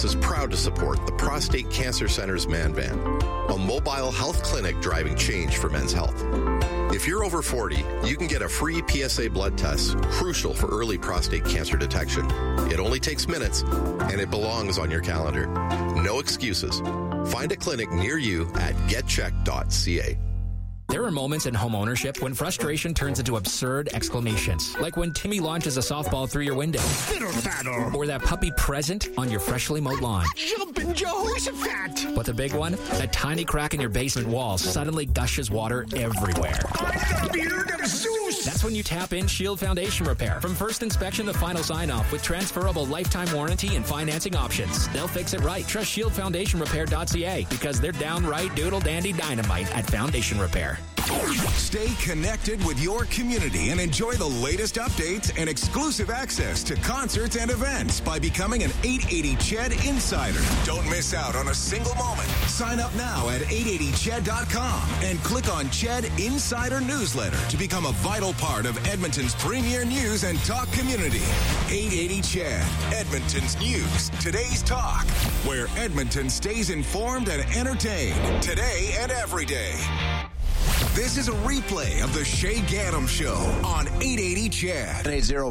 Insurance is proud to support the Prostate Cancer Center's Man Van, a mobile health clinic driving change for men's health. If you're over 40, you can get a free PSA blood test, crucial for early prostate cancer detection. It only takes minutes, and it belongs on your calendar. No excuses. Find a clinic near you at getcheck.ca. There are moments in home ownership when frustration turns into absurd exclamations, like when Timmy launches a softball through your window, or that puppy present on your freshly mowed lawn. Jumpin' Jehoshaphat! But the big one, that tiny crack in your basement wall suddenly gushes water everywhere. I'm the beard of Zeus! That's when you tap in Shield Foundation Repair. From first inspection to final sign-off with transferable lifetime warranty and financing options. They'll fix it right. Trust ShieldFoundationRepair.ca because they're downright doodle-dandy dynamite at Foundation Repair. Stay connected with your community and enjoy the latest updates and exclusive access to concerts and events by becoming an 880 CHED Insider. Don't miss out on a single moment. Sign up now at 880ched.com and click on CHED Insider Newsletter to become a vital part of Edmonton's premier news and talk community. 880 CHED, Edmonton's news, today's talk, where Edmonton stays informed and entertained today and every day. This is a replay of the Shay Gaddam Show on 880 CHED.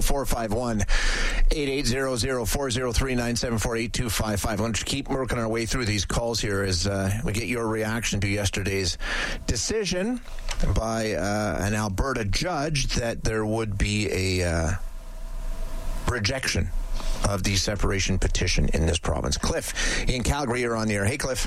880-451-8800-403-974-8255. Why don't you keep working our way through these calls here as we get your reaction to yesterday's decision by an Alberta judge that there would be a rejection of the separation petition in this province. Cliff in Calgary, you're on the air. Hey, Cliff.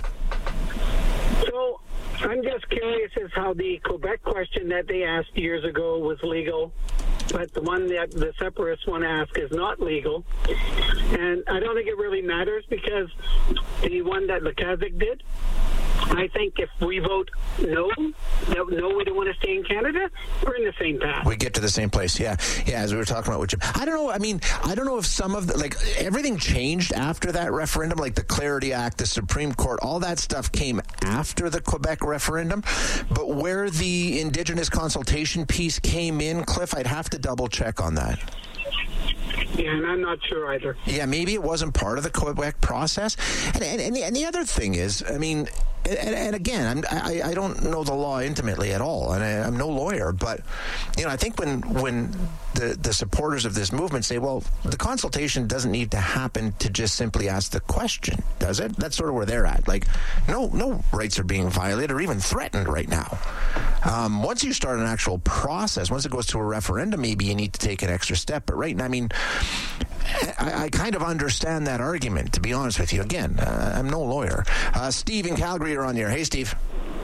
So I'm just curious as how the Quebec question that they asked years ago was legal, but the one that the separatists want to ask is not legal. And I don't think it really matters because the one that Lukaszuk did, I think if we vote no, we don't want to stay in Canada, we're in the same path. We get to the same place, yeah, as we were talking about with Jim. I don't know, I don't know if some of everything changed after that referendum, like the Clarity Act, the Supreme Court, all that stuff came after the Quebec referendum, but where the Indigenous consultation piece came in, Cliff, I'd have to double check on that. Yeah, and I'm not sure either. Yeah, maybe it wasn't part of the Quebec process. And the other thing is, and again, I don't know the law intimately at all, and I'm no lawyer, but I think when the supporters of this movement say, well, the consultation doesn't need to happen to just simply ask the question, does it? That's sort of where they're at. Like, no rights are being violated or even threatened right now. Once you start an actual process, once it goes to a referendum, maybe you need to take an extra step. But right now, I kind of understand that argument, to be honest with you. Again, I'm no lawyer. Steve in Calgary, you're on the air. Hey, Steve.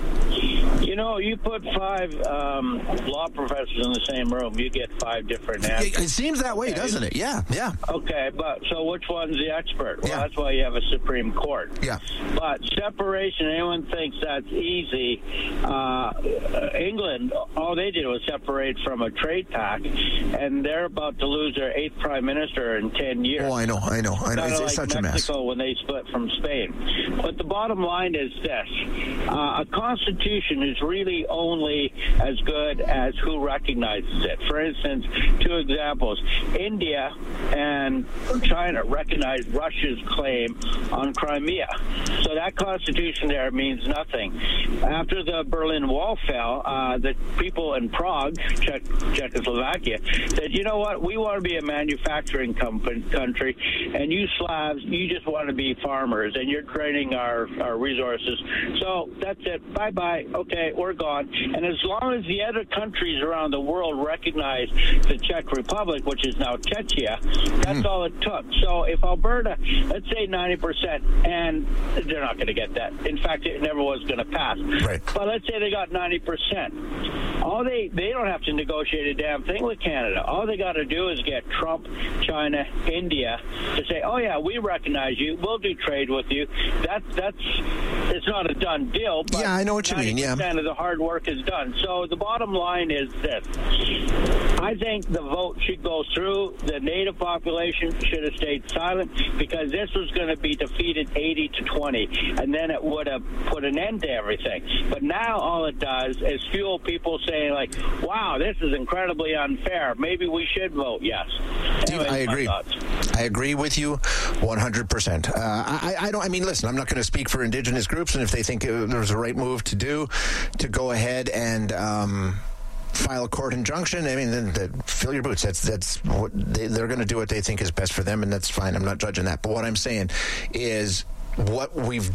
You put 5 law professors in the same room, you get 5 different answers. It seems that way, doesn't it? Yeah. Okay, but so which one's the expert? Well, yeah. That's why you have a Supreme Court. Yeah. But separation, anyone thinks that's easy. England, all they did was separate from a trade pact, and they're about to lose their 8th prime minister in 10 years. Oh, I know. It's like such a mess. Mexico when they split from Spain. But the bottom line is this. A constitution is really only as good as who recognizes it. For instance, 2 examples. India and China recognized Russia's claim on Crimea. So that constitution there means nothing. After the Berlin Wall fell, the people in Prague, Czechoslovakia, said, you know what, we want to be a manufacturing country, and you Slavs, you just want to be farmers, and you're draining our resources. So that's it. Bye-bye. Okay, we're gone. And as long as the other countries around the world recognize the Czech Republic, which is now Czechia, that's all it took. So if Alberta, let's say 90%, and they're not going to get that. In fact, it never was going to pass. Right. But let's say they got 90%. They don't have to negotiate a damn thing with Canada. All they got to do is get Trump, China, India to say, oh yeah, we recognize you. We'll do trade with you. It's not a done deal. But yeah, I know what you mean. Yeah. 90% of the hard work is done. So the bottom line is this. I think the vote should go through. The Native population should have stayed silent because this was going to be defeated 80-20, and then it would have put an end to everything. But now all it does is fuel people saying, like, wow, this is incredibly unfair. Maybe we should vote yes. Steve, I agree. I agree with you 100%. I mean, listen, I'm not going to speak for Indigenous groups, and if they think it was the right move to do, to go ahead and file a court injunction, I mean, then fill your boots. That's what they're going to do what they think is best for them, and that's fine. I'm not judging that. But what I'm saying is what we've